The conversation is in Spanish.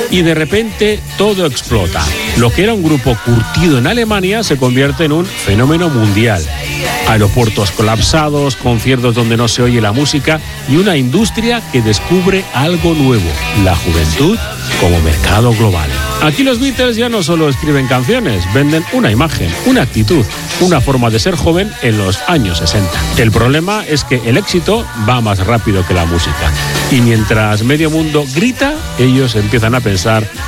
Y de repente todo explota. Lo que era un grupo curtido en Alemania se convierte en un fenómeno mundial. Aeropuertos colapsados, conciertos donde no se oye la música y una industria que descubre algo nuevo, la juventud como mercado global. Aquí los Beatles ya no solo escriben canciones, venden una imagen, una actitud, una forma de ser joven en los años 60. El problema es que el éxito va más rápido que la música. Y mientras medio mundo grita, ellos empiezan a pensar